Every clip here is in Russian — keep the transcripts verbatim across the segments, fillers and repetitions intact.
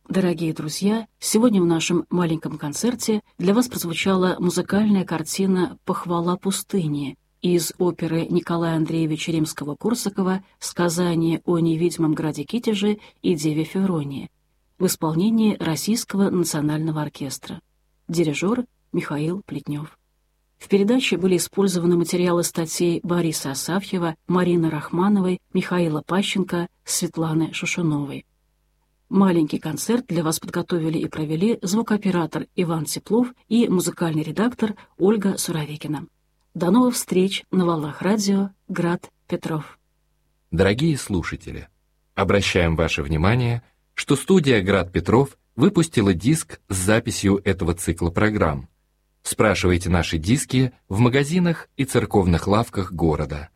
Дорогие друзья, сегодня в нашем маленьком концерте для вас прозвучала музыкальная картина «Похвала пустыни» из оперы Николая Андреевича Римского-Корсакова «Сказание о невидимом граде Китеже и Деве Февронии» в исполнении Российского национального оркестра. Дирижер Михаил Плетнев. В передаче были использованы материалы статей Бориса Асафьева, Марины Рахмановой, Михаила Пащенко, Светланы Шушуновой. Маленький концерт для вас подготовили и провели звукооператор Иван Теплов и музыкальный редактор Ольга Суровикина. До новых встреч на волнах радио «Град Петров». Дорогие слушатели, обращаем ваше внимание, что студия «Град Петров» выпустила диск с записью этого цикла программ. Спрашивайте наши диски в магазинах и церковных лавках города.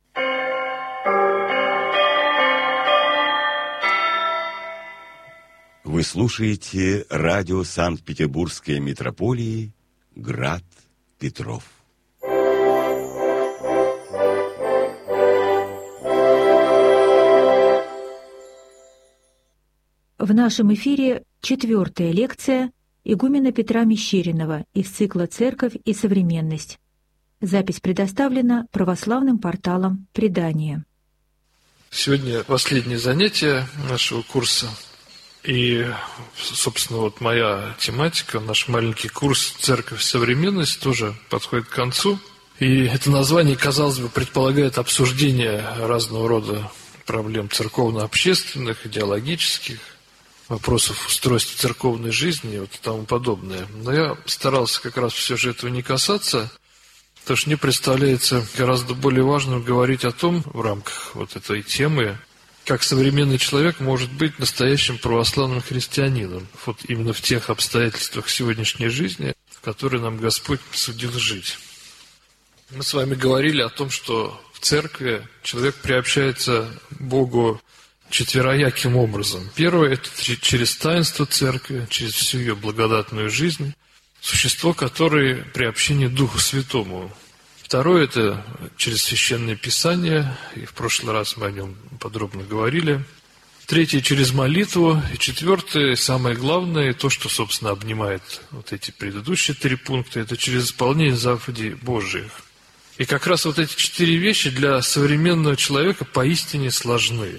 Вы слушаете радио Санкт-Петербургской митрополии «Град Петров». В нашем эфире четвертая лекция игумена Петра Мещеринова из цикла «Церковь и современность». Запись предоставлена православным порталом «Предание». Сегодня последнее занятие нашего курса. И, собственно, вот моя тематика, наш маленький курс «Церковь и современность» тоже подходит к концу. И это название, казалось бы, предполагает обсуждение разного рода проблем церковно-общественных, идеологических, вопросов устройства церковной жизни и вот тому подобное. Но я старался как раз все же этого не касаться, потому что мне представляется гораздо более важным говорить о том, в рамках вот этой темы, как современный человек может быть настоящим православным христианином, вот именно в тех обстоятельствах сегодняшней жизни, в которые нам Господь посудил жить. Мы с вами говорили о том, что в церкви человек приобщается к Богу четверояким образом. Первое – это через таинство церкви, через всю ее благодатную жизнь, существо которой приобщение Духу Святому. Второе – это через Священное Писание, и в прошлый раз мы о нем подробно говорили. Третье – через молитву. И четвертое, самое главное, то, что, собственно, обнимает вот эти предыдущие три пункта, это через исполнение заповедей Божиих. И как раз вот эти четыре вещи для современного человека поистине сложны.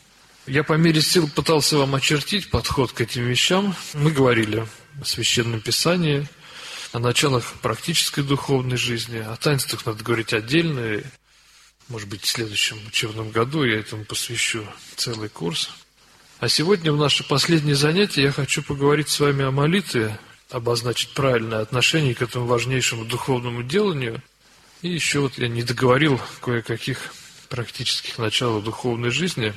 Я по мере сил пытался вам очертить подход к этим вещам. Мы говорили о Священном Писании, о началах практической духовной жизни, о таинствах надо говорить отдельно. И, может быть, в следующем учебном году я этому посвящу целый курс. А сегодня в наше последнее занятие я хочу поговорить с вами о молитве, обозначить правильное отношение к этому важнейшему духовному деланию. И еще вот я не договорил кое-каких практических началов духовной жизни.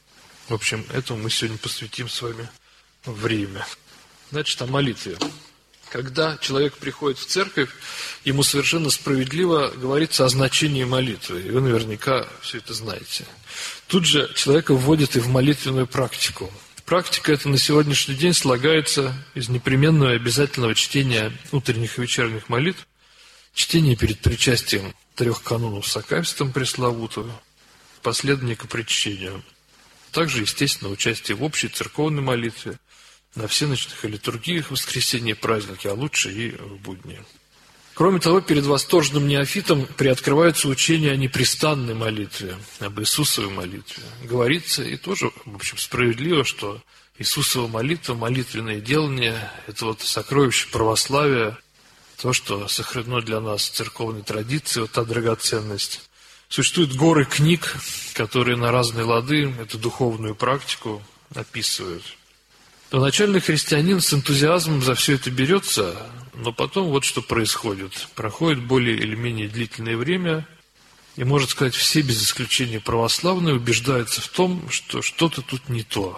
В общем, этому мы сегодня посвятим с вами время. Значит, о молитве. Когда человек приходит в церковь, ему совершенно справедливо говорится о значении молитвы. И вы наверняка все это знаете. Тут же человека вводят и в молитвенную практику. Практика эта на сегодняшний день слагается из непременного и обязательного чтения утренних и вечерних молитв, чтения перед причастием трех канонов с акафистом пресловутого, последования к причащению. Также, естественно, участие в общей церковной молитве, на всеночных и литургиях, воскресенье, праздники, а лучше и в будни. Кроме того, перед восторженным неофитом приоткрывается учение о непрестанной молитве, об Иисусовой молитве. Говорится, и тоже, в общем, справедливо, что Иисусова молитва, молитвенное делание – это вот сокровище православия, то, что сохранено для нас в церковной традиции, вот та драгоценность. Существуют горы книг, которые на разные лады эту духовную практику описывают. Начальный христианин с энтузиазмом за все это берется, но потом вот что происходит. Проходит более или менее длительное время, и, можно сказать, все без исключения православные убеждаются в том, что что-то тут не то.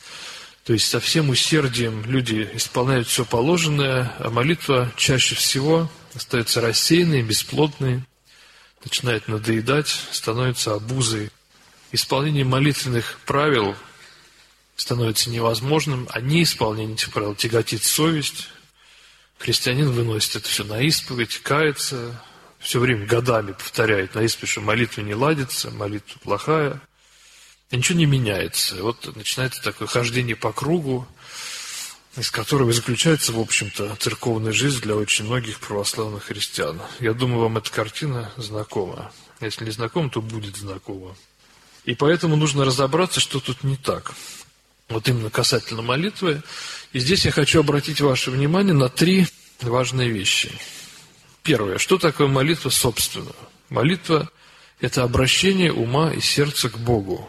То есть со всем усердием люди исполняют все положенное, а молитва чаще всего остается рассеянной, бесплодной, начинает надоедать, становится обузой. Исполнение молитвенных правил становится невозможным, а неисполнение этих правил тяготит совесть. Христианин выносит это все на исповедь, кается, все время годами повторяет на исповедь, что молитва не ладится, молитва плохая, и ничего не меняется. Вот начинается такое хождение по кругу, из которого и заключается, в общем-то, церковная жизнь для очень многих православных христиан. Я думаю, вам эта картина знакома. Если не знакома, то будет знакома. И поэтому нужно разобраться, что тут не так. Вот именно касательно молитвы. И здесь я хочу обратить ваше внимание на три важные вещи. Первое. Что такое молитва собственно? Молитва – это обращение ума и сердца к Богу.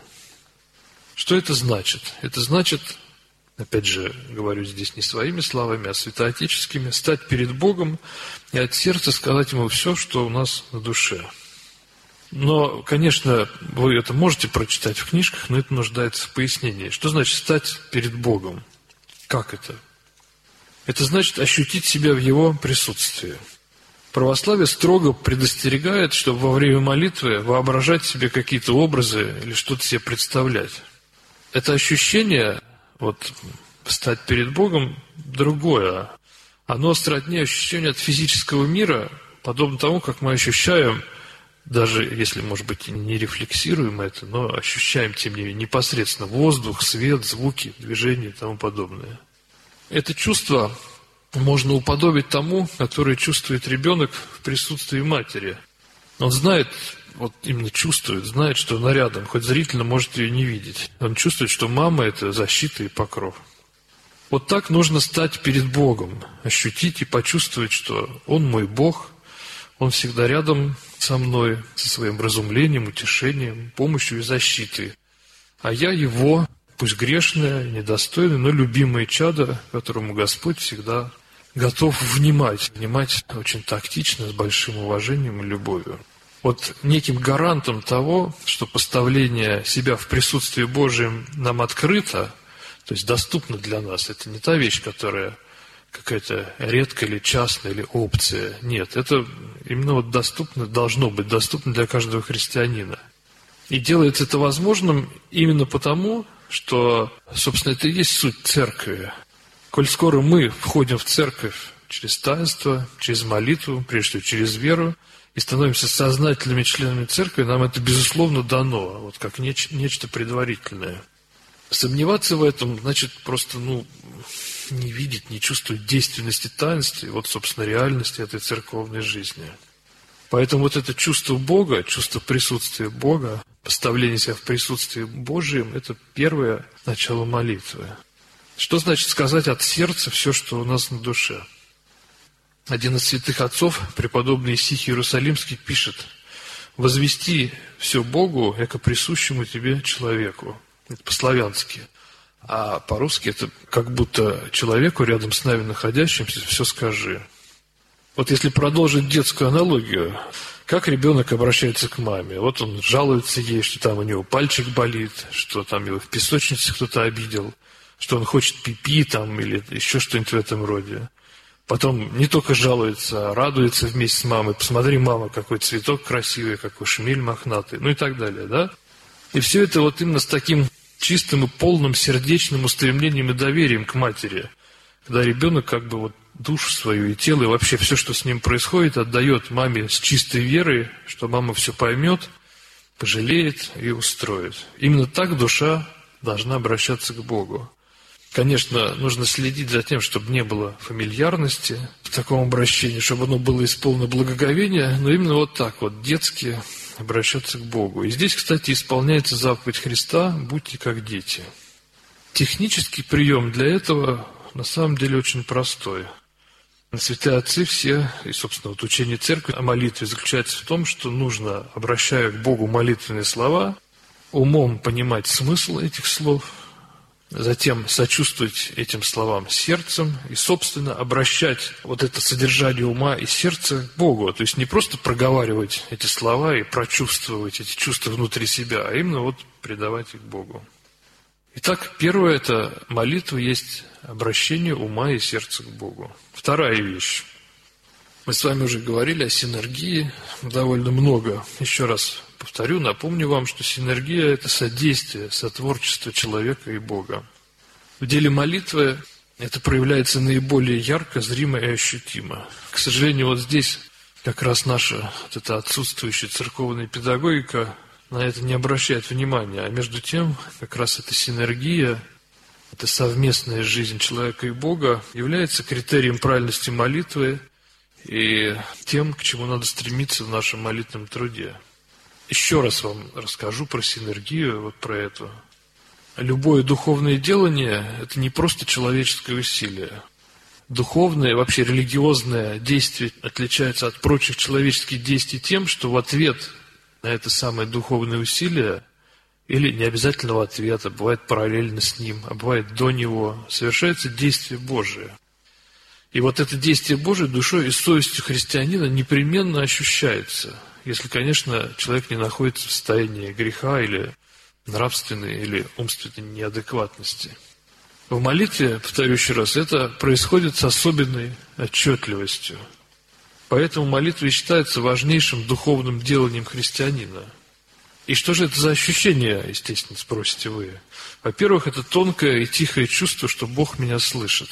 Что это значит? Это значит, опять же, говорю здесь не своими словами, а святоотеческими, стать перед Богом и от сердца сказать Ему все, что у нас на душе. Но, конечно, вы это можете прочитать в книжках, но это нуждается в пояснении. Что значит стать перед Богом? Как это? Это значит ощутить себя в Его присутствии. Православие строго предостерегает, чтобы во время молитвы воображать себе какие-то образы или что-то себе представлять. Это ощущение, вот, стать перед Богом, другое. Оно сродни ощущению от физического мира, подобно тому, как мы ощущаем, даже если, может быть, и не рефлексируем это, но ощущаем, тем не менее, непосредственно воздух, свет, звуки, движения и тому подобное. Это чувство можно уподобить тому, которое чувствует ребенок в присутствии матери. Он знает, вот именно чувствует, знает, что она рядом, хоть зрительно может ее не видеть. Он чувствует, что мама – это защита и покров. Вот так нужно стать перед Богом, ощутить и почувствовать, что Он мой Бог, Он всегда рядом со мной, со своим разумлением, утешением, помощью и защитой. А я Его, пусть грешное, недостойное, но любимое чадо, которому Господь всегда готов внимать, внимать очень тактично, с большим уважением и любовью. Вот неким гарантом того, что поставление себя в присутствии Божьем нам открыто, то есть доступно для нас, это не та вещь, которая какая-то редкая или частная, или опция. Нет, это именно вот доступно, должно быть доступно для каждого христианина. И делается это возможным именно потому, что, собственно, это и есть суть церкви. Коль скоро мы входим в церковь через таинство, через молитву, прежде всего через веру, и становимся сознательными членами церкви, нам это, безусловно, дано, вот как неч- нечто предварительное. Сомневаться в этом, значит, просто, ну, не видеть, не чувствовать действенности таинства и вот, собственно, реальности этой церковной жизни. Поэтому вот это чувство Бога, чувство присутствия Бога, поставление себя в присутствии Божьем – это первое начало молитвы. Что значит сказать от сердца все, что у нас на душе? Один из святых отцов, преподобный Исихий Иерусалимский, пишет: «Возвести все Богу, яко присущему тебе человеку». Это по-славянски. А по-русски это как будто человеку, рядом с нами находящимся, все скажи. Вот если продолжить детскую аналогию, как ребенок обращается к маме? Вот он жалуется ей, что там у него пальчик болит, что там его в песочнице кто-то обидел, что он хочет пипи там или еще что-нибудь в этом роде. Потом не только жалуется, а радуется вместе с мамой. Посмотри, мама, какой цветок красивый, какой шмель мохнатый, ну и так далее, да? И все это вот именно с таким чистым и полным сердечным устремлением и доверием к матери. Когда ребенок как бы вот душу свою и тело, и вообще все, что с ним происходит, отдает маме с чистой верой, что мама все поймет, пожалеет и устроит. Именно так душа должна обращаться к Богу. Конечно, нужно следить за тем, чтобы не было фамильярности в таком обращении, чтобы оно было исполнено благоговения, но именно вот так вот, детски обращаться к Богу. И здесь, кстати, исполняется заповедь Христа «Будьте как дети». Технический прием для этого на самом деле очень простой. Святые отцы все, и, собственно, вот учение церкви о молитве заключается в том, что нужно, обращая к Богу молитвенные слова, умом понимать смысл этих слов, затем сочувствовать этим словам сердцем и, собственно, обращать вот это содержание ума и сердца к Богу. То есть не просто проговаривать эти слова и прочувствовать эти чувства внутри себя, а именно вот предавать их Богу. Итак, первое – это молитва есть обращение ума и сердца к Богу. Вторая вещь. Мы с вами уже говорили о синергии довольно много. Еще раз повторю, напомню вам, что синергия – это содействие, сотворчество человека и Бога. В деле молитвы это проявляется наиболее ярко, зримо и ощутимо. К сожалению, вот здесь как раз наша вот эта отсутствующая церковная педагогика на это не обращает внимания. А между тем, как раз эта синергия, вот это совместная жизнь человека и Бога, является критерием правильности молитвы и тем, к чему надо стремиться в нашем молитвенном труде. Еще раз вам расскажу про синергию, вот про это. Любое духовное делание – это не просто человеческое усилие. Духовное, вообще религиозное действие отличается от прочих человеческих действий тем, что в ответ на это самое духовное усилие, или не обязательно в ответ, а бывает параллельно с ним, а бывает до него, совершается действие Божие. И вот это действие Божие душой и совестью христианина непременно ощущается, если, конечно, человек не находится в состоянии греха или нравственной или умственной неадекватности. В молитве, повторю еще раз, это происходит с особенной отчетливостью. Поэтому молитва считается важнейшим духовным деланием христианина. И что же это за ощущение, естественно, спросите вы? Во-первых, это тонкое и тихое чувство, что Бог меня слышит.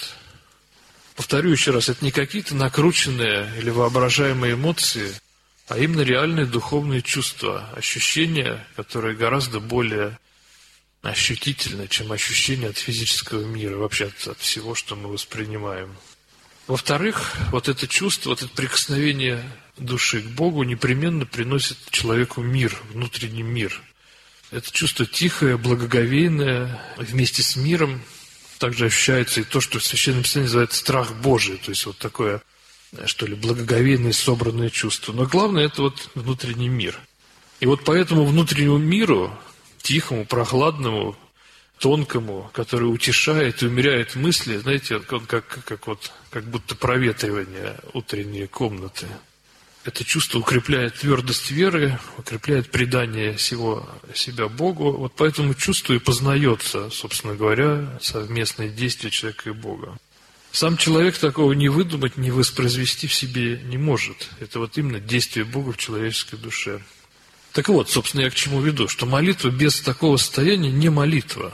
Повторю еще раз, это не какие-то накрученные или воображаемые эмоции, а именно реальные духовные чувства, ощущения, которые гораздо более ощутительны, чем ощущения от физического мира, вообще от, от всего, что мы воспринимаем. Во-вторых, вот это чувство, вот это прикосновение души к Богу непременно приносит человеку мир, внутренний мир. Это чувство тихое, благоговейное, вместе с миром также ощущается и то, что в Священном Писании называется страх Божий, то есть вот такое, что ли, благоговейное, собранное чувство. Но главное – это вот внутренний мир. И вот по этому внутреннему миру, тихому, прохладному, тонкому, который утешает и умеряет мысли, знаете, он как, как, вот, как будто проветривание утренней комнаты. Это чувство укрепляет твердость веры, укрепляет предание всего себя Богу. Вот по этому чувству и познается, собственно говоря, совместное действие человека и Бога. Сам человек такого не выдумать, не воспроизвести в себе не может. Это вот именно действие Бога в человеческой душе. Так вот, собственно, я к чему веду, что молитва без такого состояния не молитва.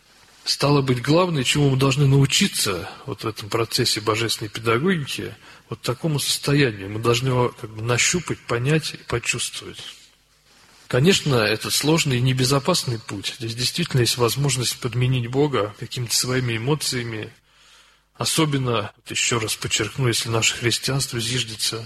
Стало быть, главное, чему мы должны научиться вот в этом процессе божественной педагогики, вот такому состоянию. Мы должны его как бы нащупать, понять и почувствовать. Конечно, это сложный и небезопасный путь. Здесь действительно есть возможность подменить Бога какими-то своими эмоциями. Особенно, вот еще раз подчеркну, если наше христианство зиждется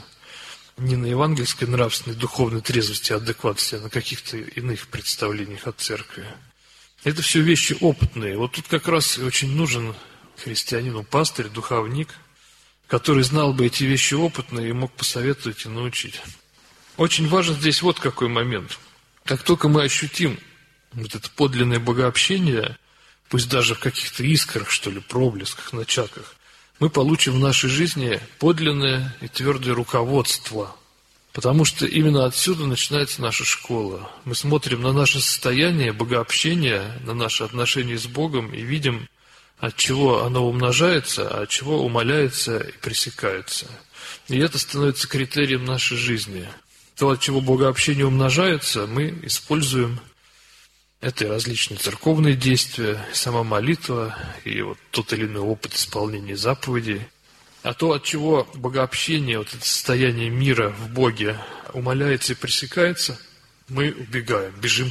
не на евангельской нравственной, духовной трезвости и адекватности, а на каких-то иных представлениях о церкви. Это все вещи опытные. Вот тут как раз очень нужен христианину пастырь, духовник, который знал бы эти вещи опытные и мог посоветовать и научить. Очень важен здесь вот какой момент. Как только мы ощутим вот это подлинное богообщение, пусть даже в каких-то искрах, что ли, проблесках, начатках, мы получим в нашей жизни подлинное и твердое руководство. Потому что именно отсюда начинается наша школа. Мы смотрим на наше состояние богообщения, на наши отношения с Богом и видим, от чего оно умножается, а от чего умаляется и пресекается. И это становится критерием нашей жизни. То, от чего богообщение умножается, мы используем. Это и различные церковные действия, и сама молитва, и вот тот или иной опыт исполнения заповедей. А то, от чего богообщение, вот это состояние мира в Боге умаляется и пресекается, мы убегаем, бежим